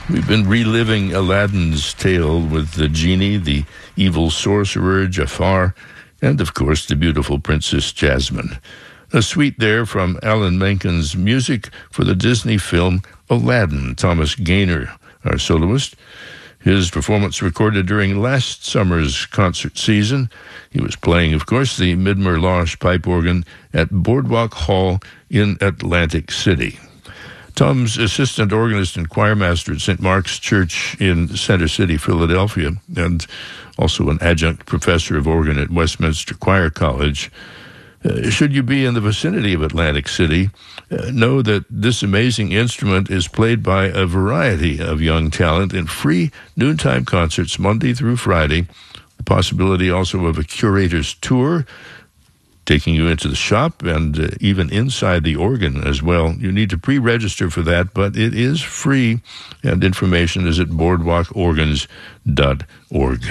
We've been reliving Aladdin's tale with the genie, the evil sorcerer Jafar, and, of course, the beautiful Princess Jasmine. A suite there from Alan Menken's music for the Disney film Aladdin. Thomas Gaynor, our soloist. His performance recorded during last summer's concert season. He was playing, of course, the Mid-Merloche pipe organ at Boardwalk Hall in Atlantic City. Tom's assistant organist and choirmaster at St. Mark's Church in Center City, Philadelphia, and also an adjunct professor of organ at Westminster Choir College. Should you be in the vicinity of Atlantic City, know that this amazing instrument is played by a variety of young talent in free noontime concerts Monday through Friday. The possibility also of a curator's tour, taking you into the shop and even inside the organ as well. You need to pre-register for that, but it is free, and information is at boardwalkorgans.org.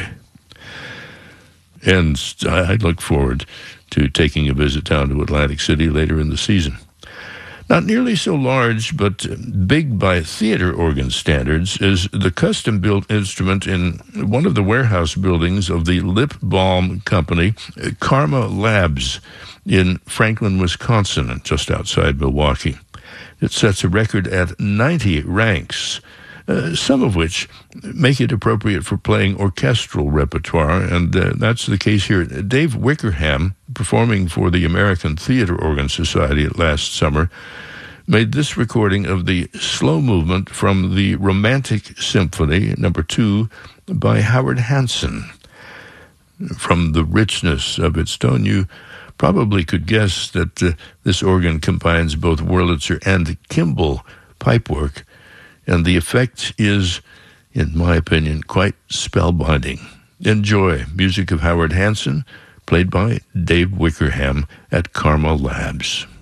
And I look forward to taking a visit down to Atlantic City later in the season. Not nearly so large, but big by theater organ standards, is the custom-built instrument in one of the warehouse buildings of the Lip Balm Company, Karma Labs, in Franklin, Wisconsin, just outside Milwaukee. It sets a record at 90 ranks, some of which make it appropriate for playing orchestral repertoire, and that's the case here. Dave Wickerham, performing for the American Theater Organ Society last summer, made this recording of the slow movement from the Romantic Symphony, number 2, by Howard Hanson. From the richness of its tone, you probably could guess that this organ combines both Wurlitzer and Kimball pipework, and the effect is, in my opinion, quite spellbinding. Enjoy music of Howard Hanson, played by Dave Wickerham at Karma Labs.